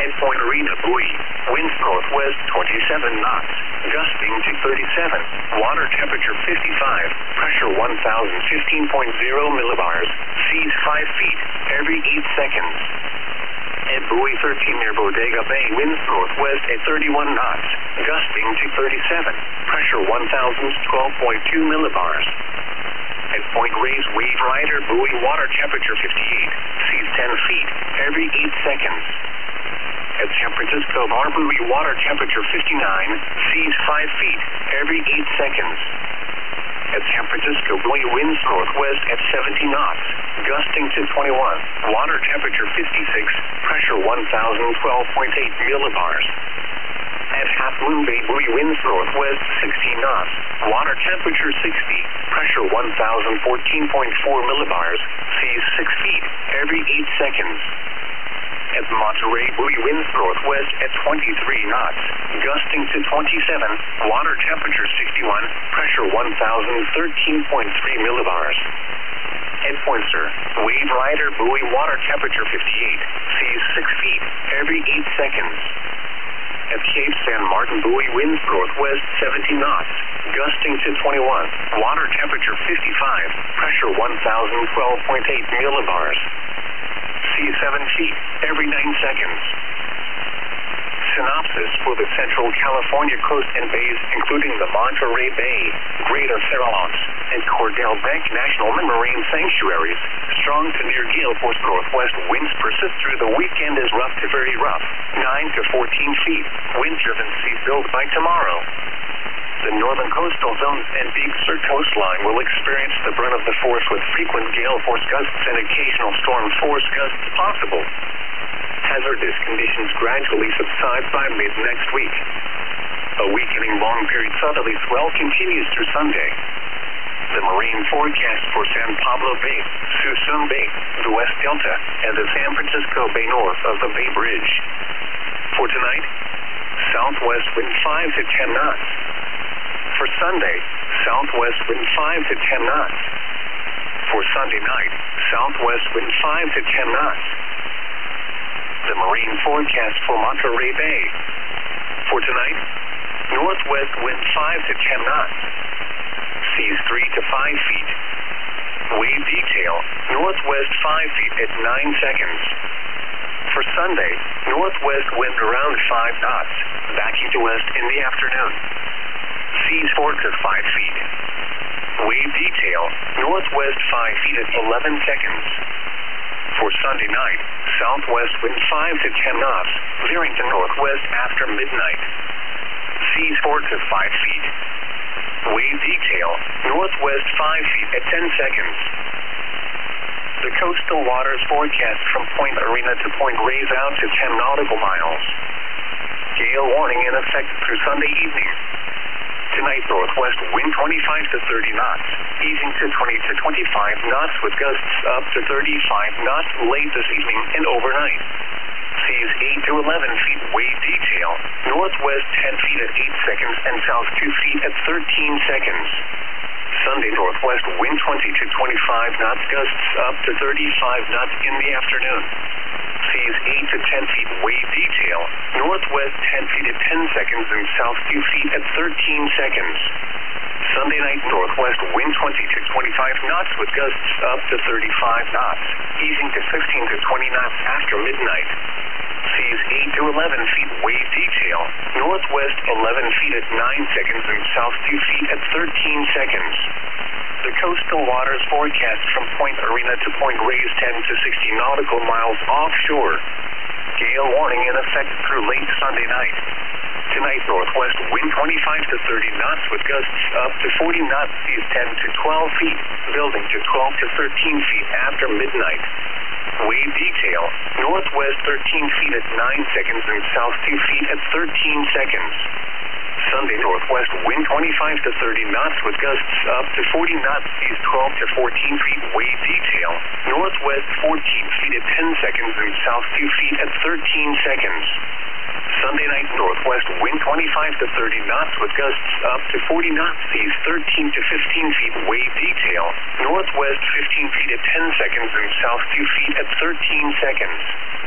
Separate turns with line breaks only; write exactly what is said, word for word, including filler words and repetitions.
at Point Arena buoy. Winds northwest twenty-seven knots, gusting to thirty-seven. Water temperature fifty-five. Pressure one thousand fifteen point zero millibars. Seas five feet every eight seconds. At buoy thirteen near Bodega Bay, winds northwest at thirty-one knots, gusting to thirty-seven. Pressure one thousand twelve point two millibars. At Point Reyes, wave rider buoy, water temperature fifty-eight. Seas ten feet every eight seconds. At San Francisco Bar buoy, water temperature fifty-nine. Seas five feet every eight seconds. At San Francisco buoy, winds northwest at seventy knots, gusting to twenty-one. Water temperature fifty-six. Pressure one thousand twelve point eight millibars. At Half Moon Bay buoy, winds northwest sixteen knots. Water temperature sixty. Pressure one thousand fourteen point four millibars. Seas six feet every eight seconds. At Monterey buoy, winds northwest at twenty-three knots, gusting to twenty-seven. Water temperature sixty-one. Pressure one thousand thirteen point three millibars. At Poinsett, wave rider buoy, water temperature fifty-eight. Seas six feet every eight seconds. At Cape San Martin buoy, winds northwest seventy knots, gusting to twenty-one. Water temperature fifty-five. Pressure one thousand twelve point eight millibars. Seas seven feet every nine seconds. Synopsis for the Central California coast and bays, including the Monterey Bay, Greater Farallones, and Cordell Bank National Marine Sanctuaries. Strong to near gale force northwest winds persist through the weekend as rough to very rough, nine to fourteen feet. Wind-driven seas build by tomorrow. The northern coastal zones and Big Sur coastline will experience the brunt of the force with frequent gale force gusts and occasional storm force gusts possible. Hazardous conditions gradually subside by mid-next week. A weakening long-period southerly swell continues through Sunday. The marine forecast for San Pablo Bay, Suisun Bay, the West Delta, and the San Francisco Bay north of the Bay Bridge. For tonight, southwest wind five to ten knots. For Sunday, southwest wind five to ten knots. For Sunday night, southwest wind five to ten knots. The marine forecast for Monterey Bay. For tonight, northwest wind five to ten knots. Seas three to five feet. Wave detail, northwest five feet at nine seconds. For Sunday, northwest wind around five knots, backing to west in the afternoon. Seas four to five feet. Wave detail, northwest five feet at eleven seconds. For Sunday night, southwest wind five to ten knots, veering to northwest after midnight. Seas four to five feet. Wave detail, northwest five feet at ten seconds. The coastal waters forecast from Point Arena to Point Reyes out to ten nautical miles. Gale warning in effect through Sunday evening. Tonight, northwest wind twenty-five to thirty knots, easing to twenty to twenty-five knots with gusts up to thirty-five knots late this evening and overnight. Seas eight to eleven feet, wave detail, northwest ten feet at eight seconds and south two feet at thirteen seconds. Sunday, northwest wind twenty to twenty-five knots, gusts up to thirty-five knots in the afternoon. Seas eight to ten feet, wave detail, northwest ten feet at ten seconds and south two feet at thirteen seconds. Sunday night, northwest wind twenty to twenty-five knots with gusts up to thirty-five knots, easing to fifteen to twenty knots after midnight. Seas eight to eleven feet, wave detail, northwest eleven feet at nine seconds and south two feet at thirteen seconds. The coastal waters forecast from Point Arena to Point Reyes ten to sixty nautical miles offshore. Gale warning in effect through late Sunday night. Tonight, northwest wind twenty-five to thirty knots with gusts up to forty knots, seas ten to twelve feet, building to twelve to thirteen feet after midnight. Wave detail, northwest thirteen feet at nine seconds and south two feet at thirteen seconds. Sunday, northwest wind twenty-five to thirty knots with gusts up to forty knots, seas twelve to fourteen feet, wave detail, northwest fourteen feet at ten seconds and south two feet at thirteen seconds. Sunday night, northwest wind twenty-five to thirty knots with gusts up to forty knots, seas thirteen to fifteen feet, wave detail, northwest fifteen feet at ten seconds and south two feet at thirteen seconds.